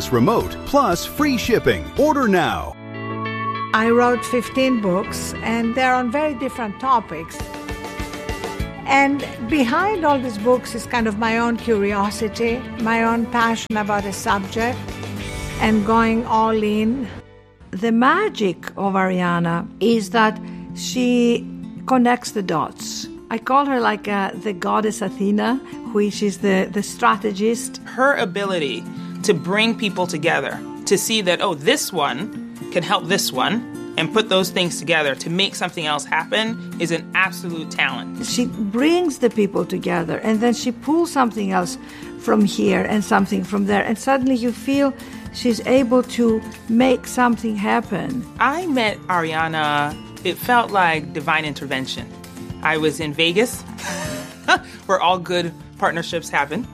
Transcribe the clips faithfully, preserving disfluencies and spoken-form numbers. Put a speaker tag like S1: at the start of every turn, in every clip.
S1: plus remote, plus free shipping. Order now.
S2: I wrote fifteen books, and they're on very different topics. And behind all these books is kind of my own curiosity, my own passion about a subject, and going all in. The magic of Arianna is that she connects the dots. I call her like uh, the goddess Athena, which is the, the strategist.
S3: Her ability to bring people together, to see that, oh, this one can help this one, and put those things together to make something else happen is an absolute talent.
S2: She brings the people together, and then she pulls something else from here and something from there, and suddenly you feel she's able to make something happen.
S3: I met Arianna, it felt like divine intervention. I was in Vegas, where all good partnerships happen.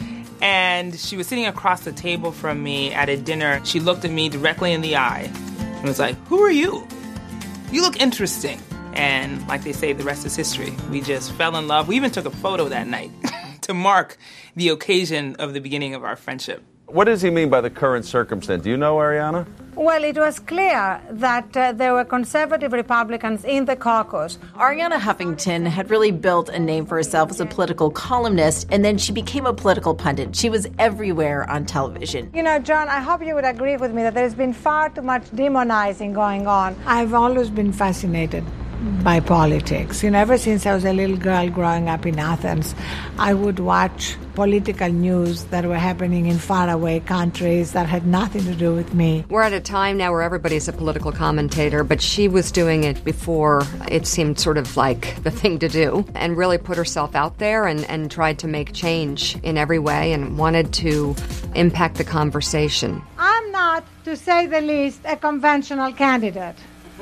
S3: And she was sitting across the table from me at a dinner. She looked at me directly in the eye and was like, "Who are you? You look interesting." And like they say, the rest is history. We just fell in love. We even took a photo that night to mark the occasion of the beginning of our friendship.
S4: What does he mean by the current circumstance? Do you know, Arianna?
S2: Well, it was clear that uh, there were conservative Republicans in the caucus.
S5: Arianna Huffington had really built a name for herself as a political columnist, and then she became a political pundit. She was everywhere on television.
S2: You know, John, I hope you would agree with me that there's been far too much demonizing going on. I've always been fascinated by politics. You know, ever since I was a little girl growing up in Athens, I would watch political news that were happening in faraway countries that had nothing to do with me.
S6: We're at a time now where everybody's a political commentator, but she was doing it before it seemed sort of like the thing to do, and really put herself out there and, and tried to make change in every way and wanted to impact the conversation.
S2: I'm not, to say the least, a conventional candidate.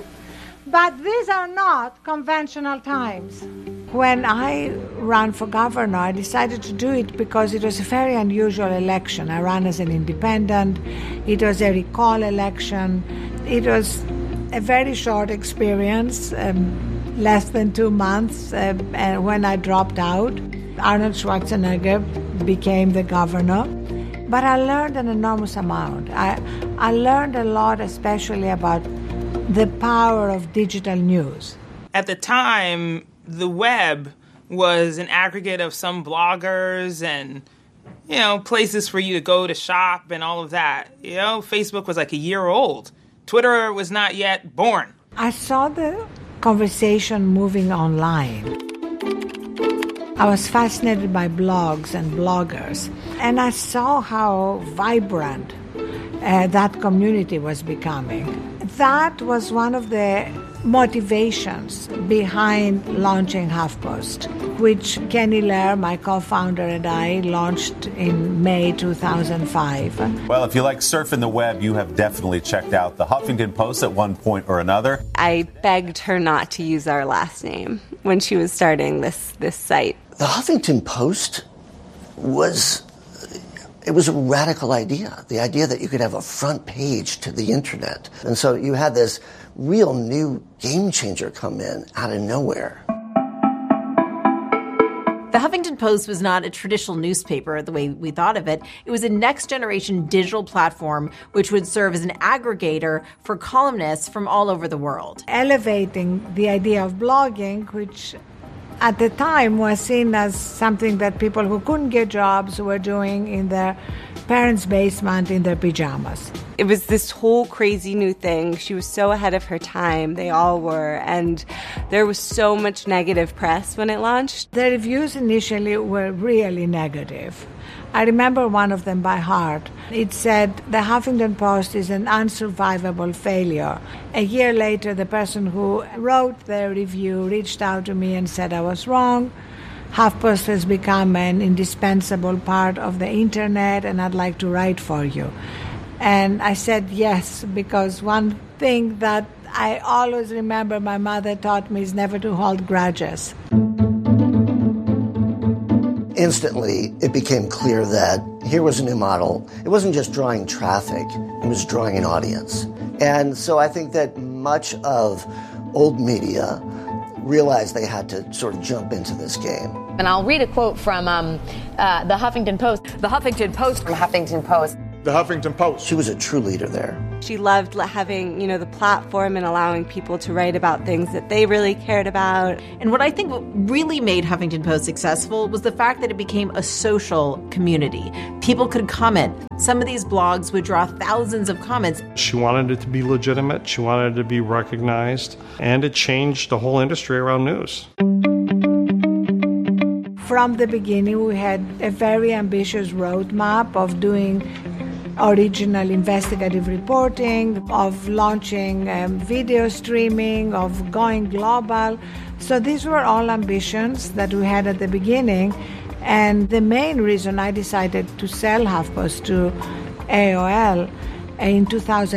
S2: But these are not conventional times. When I ran for governor, I decided to do it because it was a very unusual election. I ran as an independent. It was a recall election. It was a very short experience, um, less than two months. Uh, and when I dropped out, Arnold Schwarzenegger became the governor. But I learned an enormous amount. I, I learned a lot, especially about the power of digital news.
S3: At the time, the web was an aggregate of some bloggers and, you know, places for you to go to shop and all of that. You know, Facebook was like a year old. Twitter was not yet born.
S2: I saw the conversation moving online. I was fascinated by blogs and bloggers, and I saw how vibrant uh, that community was becoming. That was one of the motivations behind launching HuffPost, which Kenny Lerer, my co-founder, and I launched in May two thousand five.
S7: Well, if you like surfing the web, you have definitely checked out the Huffington Post at one point or another.
S8: I begged her not to use our last name when she was starting this, this site.
S9: The Huffington Post was... It was a radical idea, the idea that you could have a front page to the internet. And so you had this real new game changer come in out of nowhere.
S5: The Huffington Post was not a traditional newspaper the way we thought of it. It was a next-generation digital platform which would serve as an aggregator for columnists from all over the world.
S2: Elevating the idea of blogging, which at the time was seen as something that people who couldn't get jobs were doing in their parents' basement in their pajamas.
S8: It was this whole crazy new thing. She was so ahead of her time. They all were. And there was so much negative press when it launched.
S2: The reviews initially were really negative. I remember one of them by heart. It said, "The Huffington Post is an unsurvivable failure." A year later, the person who wrote the review reached out to me and said I was wrong. HuffPost has become an indispensable part of the internet, and I'd like to write for you. And I said yes, because one thing that I always remember my mother taught me is never to hold grudges.
S9: Instantly, it became clear that here was a new model. It wasn't just drawing traffic, it was drawing an audience. And so I think that much of old media realized they had to sort of jump into this game.
S10: And I'll read a quote from um, uh, the Huffington Post.
S11: The Huffington Post.
S10: From Huffington Post. the Huffington Post.
S9: She was a true leader there.
S8: She loved having, you know, the platform and allowing people to write about things that they really cared about.
S5: And what I think really made Huffington Post successful was the fact that it became a social community. People could comment. Some of these blogs would draw thousands of comments.
S11: She wanted it to be legitimate. She wanted it to be recognized. And it changed the whole industry around news.
S2: From the beginning, we had a very ambitious roadmap of doing original investigative reporting, of launching um, video streaming, of going global. So these were all ambitions that we had at the beginning. And the main reason I decided to sell HuffPost to A O L in two thousand